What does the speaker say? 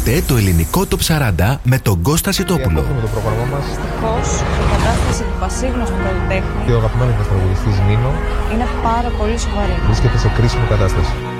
Ακούτε το ελληνικό Top 40 με τον Κώστα Σιτόπουλο. Με το πρόγραμμά μας. Δυστυχώς, η κατάσταση του πασίγνωστου καλλιτέχνη Και ο αγαπημένος μας τραγουδιστής Νίνο είναι πάρα πολύ σοβαρή. βρίσκεται σε κρίσιμη κατάσταση.